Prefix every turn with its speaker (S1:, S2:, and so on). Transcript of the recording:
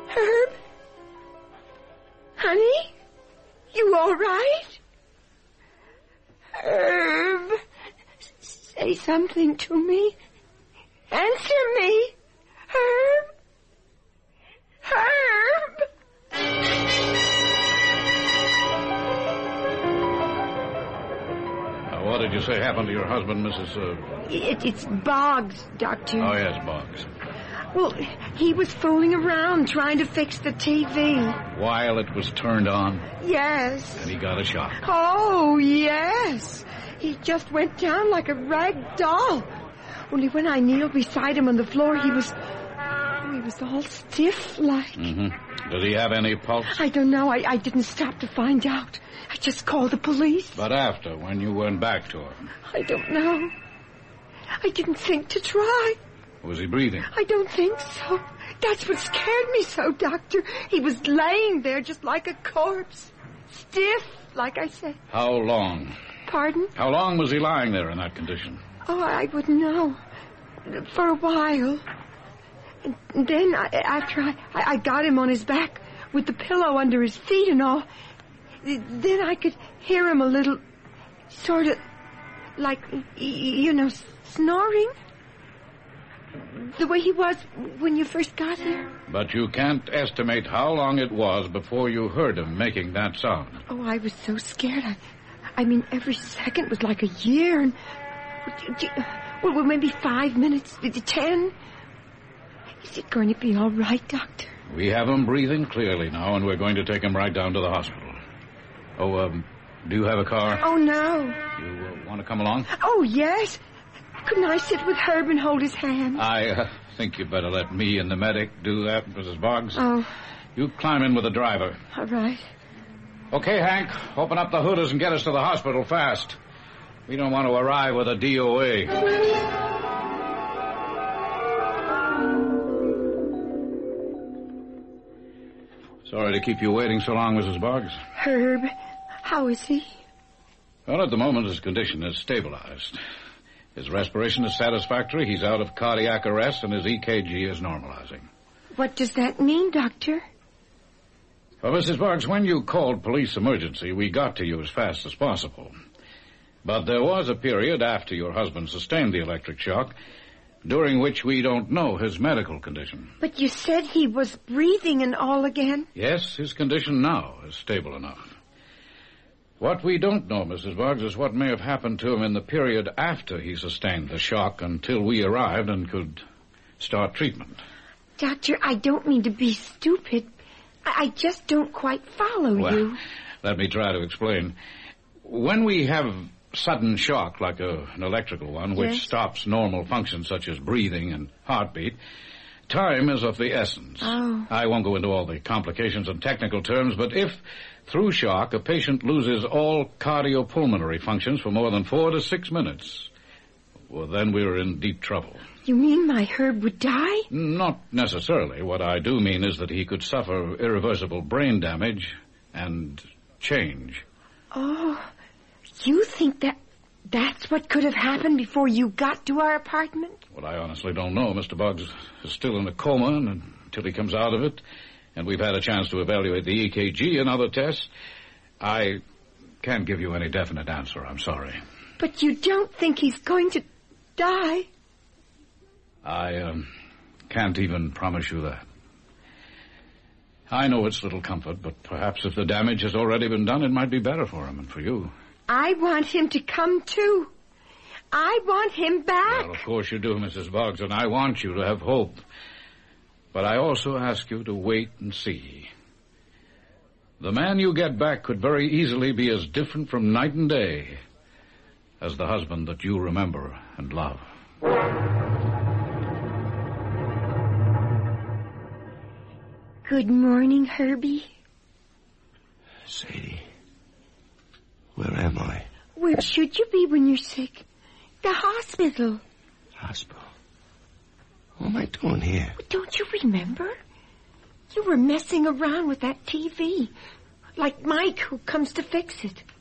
S1: Herb? Honey? You all right? Herb, say something to me. Answer me. Herb? Herb?
S2: What did you say happened to your husband, Mrs.
S1: It's Boggs, Doctor.
S2: Oh, yes, Boggs.
S1: Well, he was fooling around trying to fix the TV.
S2: While it was turned on?
S1: Yes.
S2: And he got a shock?
S1: Oh, yes. He just went down like a rag doll. Only when I kneeled beside him on the floor, he was all stiff like.
S2: Mm-hmm. Did he have any pulse?
S1: I don't know. I didn't stop to find out. I just called the police.
S2: But after, when you went back to him?
S1: I don't know. I didn't think to try.
S2: Was he breathing?
S1: I don't think so. That's what scared me so, Doctor. He was laying there just like a corpse. Stiff, like I said.
S2: How long?
S1: Pardon?
S2: How long was he lying there in that condition?
S1: Oh, I wouldn't know. For a while. And then, after I got him on his back with the pillow under his feet and all, then I could hear him a little, sort of, like, snoring. The way he was when you first got here.
S2: But you can't estimate how long it was before you heard him making that sound.
S1: Oh, I was so scared. I mean, every second was like a year. And, well, maybe 5 minutes, 10. Is it going to be all right, Doctor?
S2: We have him breathing clearly now, and we're going to take him right down to the hospital. Oh, do you have a car?
S1: Oh, no.
S2: You want to come along?
S1: Oh, yes. Couldn't I sit with Herb and hold his hand?
S2: I think you'd better let me and the medic do that, Mrs. Boggs.
S1: Oh.
S2: You climb in with the driver.
S1: All right.
S2: Okay, Hank, open up the hooders and get us to the hospital fast. We don't want to arrive with a DOA. Sorry to keep you waiting so long, Mrs. Boggs.
S1: Herb, how is he?
S2: Well, at the moment, his condition is stabilized. His respiration is satisfactory, he's out of cardiac arrest, and his EKG is normalizing.
S1: What does that mean, Doctor?
S2: Well, Mrs. Boggs, when you called police emergency, we got to you as fast as possible. But there was a period after your husband sustained the electric shock during which we don't know his medical condition.
S1: But you said he was breathing and all again?
S2: Yes, his condition now is stable enough. What we don't know, Mrs. Boggs, is what may have happened to him in the period after he sustained the shock until we arrived and could start treatment.
S1: Doctor, I don't mean to be stupid. I just don't quite follow you.
S2: Let me try to explain. When we have sudden shock, like an electrical one, which stops normal functions such as breathing and heartbeat, time is of the essence.
S1: Oh.
S2: I won't go into all the complications and technical terms, but if, through shock, a patient loses all cardiopulmonary functions for more than 4 to 6 minutes, well, then we're in deep trouble.
S1: You mean my Herb would die?
S2: Not necessarily. What I do mean is that he could suffer irreversible brain damage and change.
S1: Oh, you think that's what could have happened before you got to our apartment?
S2: Well, I honestly don't know. Mr. Boggs is still in a coma until he comes out of it, and we've had a chance to evaluate the EKG and other tests. I can't give you any definite answer. I'm sorry.
S1: But you don't think he's going to die?
S2: I can't even promise you that. I know it's little comfort, but perhaps if the damage has already been done, it might be better for him and for you.
S1: I want him to come too. I want him back.
S2: Well, of course you do, Mrs. Boggs, and I want you to have hope. But I also ask you to wait and see. The man you get back could very easily be as different from night and day as the husband that you remember and love.
S1: Good morning, Herbie.
S3: Sadie, where am I?
S1: Where should you be when you're sick? The hospital.
S3: Hospital? What am I doing here?
S1: Don't you remember? You were messing around with that TV. Like Mike, who comes to fix it.